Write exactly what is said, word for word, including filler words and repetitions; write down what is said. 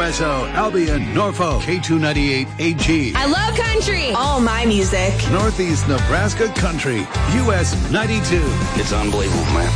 Progresso, Albion, Norfolk, K two ninety-eight A G. I love country. All my music. Northeast Nebraska Country, U S ninety-two. It's unbelievable, man.